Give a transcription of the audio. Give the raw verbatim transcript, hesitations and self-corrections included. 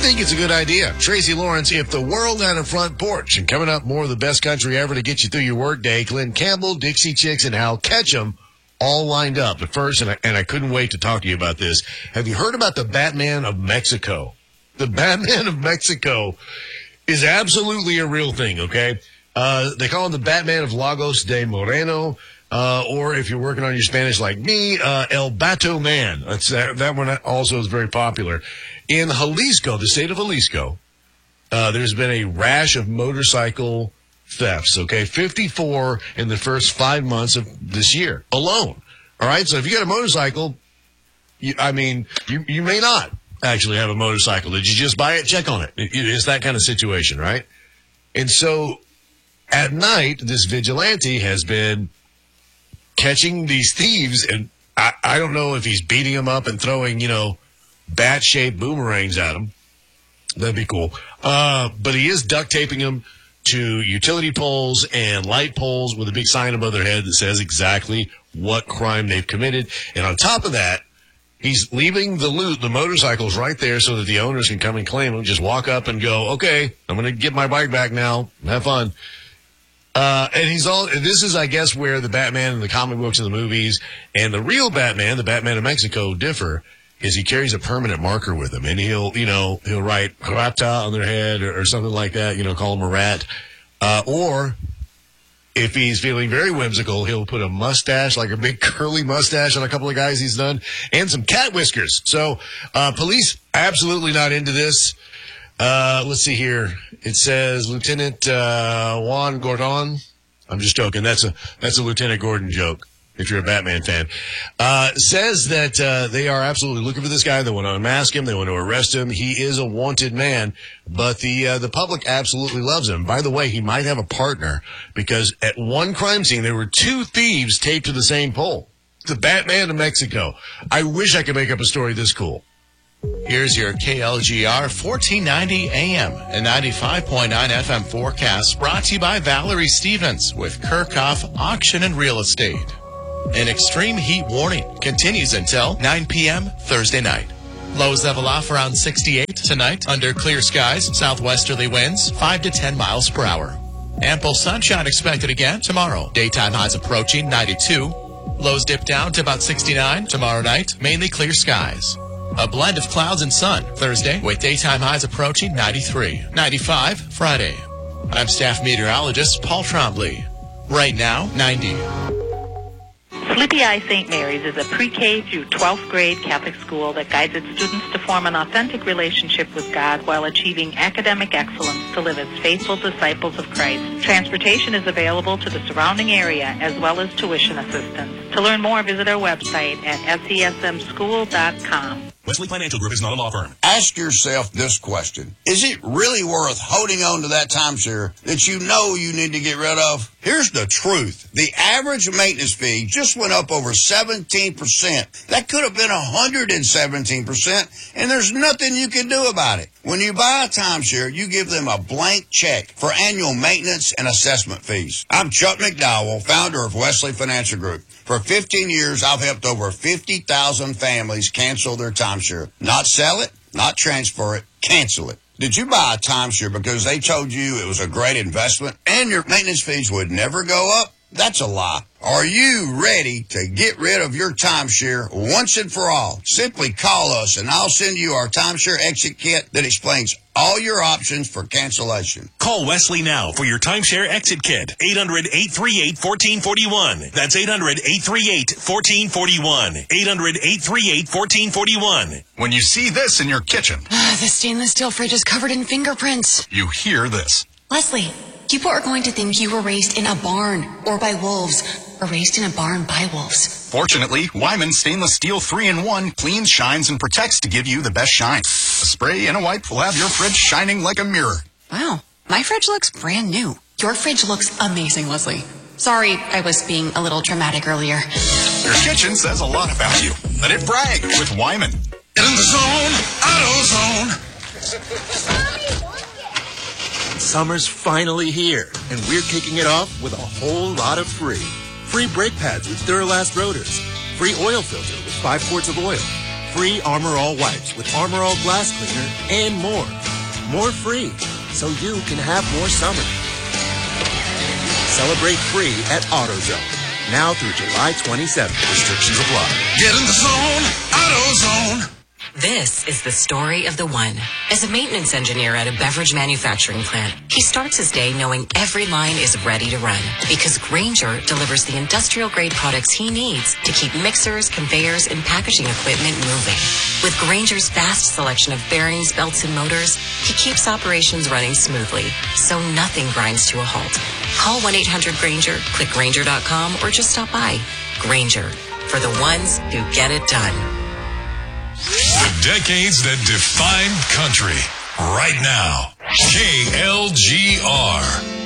think it's a good idea. Tracy Lawrence, if the world had a front porch, and coming up, more of the best country ever to get you through your workday. Glenn Campbell, Dixie Chicks, and Hal Ketchum all lined up. But first, and I, and I couldn't wait to talk to you about this, have you heard about the Batman of Mexico? The Batman of Mexico is absolutely a real thing, okay? Uh, they call him the Batman of Lagos de Moreno, uh, or if you're working on your Spanish like me, uh, El Bato Man. That's, that, that one also is very popular. In Jalisco, the state of Jalisco, uh, there's been a rash of motorcycle thefts, okay? fifty-four in the first five months of this year alone. All right? So if you got a motorcycle, you, I mean, you, you may not actually have a motorcycle. Did you just buy it? Check on it. it. It's that kind of situation, right? And so at night, this vigilante has been catching these thieves, and I, I don't know if he's beating them up and throwing, you know, bat-shaped boomerangs at them. That'd be cool. Uh, but he is duct taping them to utility poles and light poles with a big sign above their head that says exactly what crime they've committed. And on top of that, he's leaving the loot, the motorcycles, right there so that the owners can come and claim them. Just walk up and go, okay, I'm going to get my bike back now. Have fun. Uh, and he's all, this is, I guess, where the Batman and the comic books and the movies and the real Batman, the Batman of Mexico, differ, is he carries a permanent marker with him. And he'll, you know, he'll write rata on their head or, or something like that, you know, call him a rat. Uh, or if he's feeling very whimsical, he'll put a mustache, like a big curly mustache on a couple of guys he's done, and some cat whiskers. So, uh, police absolutely not into this. Uh, let's see here. It says Lieutenant, uh, Juan Gordon. I'm just joking. That's a, that's a Lieutenant Gordon joke, if you're a Batman fan. Uh, says that, uh, they are absolutely looking for this guy. They want to unmask him. They want to arrest him. He is a wanted man, but the, uh, the public absolutely loves him. By the way, he might have a partner because at one crime scene, there were two thieves taped to the same pole. The Batman of Mexico. I wish I could make up a story this cool. Here's your K L G R fourteen ninety A M and ninety-five point nine F M forecast, brought to you by Valerie Stevens with Kirchhoff Auction and Real Estate. An extreme heat warning continues until nine p.m. Thursday night. Lows level off around sixty-eight tonight under clear skies, southwesterly winds five to ten miles per hour. Ample sunshine expected again tomorrow. Daytime highs approaching ninety-two. Lows dip down to about sixty-nine tomorrow night, mainly clear skies. A blend of clouds and sun Thursday with daytime highs approaching ninety-three. ninety-five Friday. I'm staff meteorologist Paul Trombley. Right now, ninety. Sleepy Eye Saint Mary's is a pre-K through twelfth grade Catholic school that guides its students to form an authentic relationship with God while achieving academic excellence to live as faithful disciples of Christ. Transportation is available to the surrounding area as well as tuition assistance. To learn more, visit our website at S E S M school dot com. Wesley Financial Group is not a law firm. Ask yourself this question. Is it really worth holding on to that timeshare that you know you need to get rid of? Here's the truth. The average maintenance fee just went up over seventeen percent. That could have been one hundred seventeen percent, and there's nothing you can do about it. When you buy a timeshare, you give them a blank check for annual maintenance and assessment fees. I'm Chuck McDowell, founder of Wesley Financial Group. For fifteen years, I've helped over fifty thousand families cancel their timeshare. Not sell it, not transfer it, cancel it. Did you buy a timeshare because they told you it was a great investment and your maintenance fees would never go up? That's a lie. Are you ready to get rid of your timeshare once and for all? Simply call us and I'll send you our timeshare exit kit that explains all your options for cancellation. Call Wesley now for your timeshare exit kit. eight hundred, eight three eight, one four four one. That's eight hundred, eight three eight, one four four one. eight hundred, eight three eight, one four four one. When you see this in your kitchen, Ah, the stainless steel fridge is covered in fingerprints. you hear this. Leslie, people are going to think you were raised in a barn or by wolves, or raised in a barn by wolves. Fortunately, Wyman Stainless Steel three in one cleans, shines, and protects to give you the best shine. A spray and a wipe will have your fridge shining like a mirror. Wow, my fridge looks brand new. Your fridge looks amazing, Leslie. Sorry, I was being a little dramatic earlier. Your kitchen says a lot about you. Let it brag with Wyman. In the zone, AutoZone. Summer's finally here, and we're kicking it off with a whole lot of free. Free brake pads with Duralast rotors. Free oil filter with five quarts of oil. free Armor All wipes with Armor All glass cleaner and more. More free, so you can have more summer. Celebrate free at AutoZone. Now through July twenty-seventh. Restrictions apply. Get in the zone, AutoZone. This is the story of the one. As a maintenance engineer at a beverage manufacturing plant, he starts his day knowing every line is ready to run because Grainger delivers the industrial-grade products he needs to keep mixers, conveyors, and packaging equipment moving. With Grainger's vast selection of bearings, belts, and motors, he keeps operations running smoothly, so nothing grinds to a halt. Call one eight hundred Grainger, click Grainger dot com, or just stop by. Grainger, for the ones who get it done. The decades that define country. Right now. K L G R.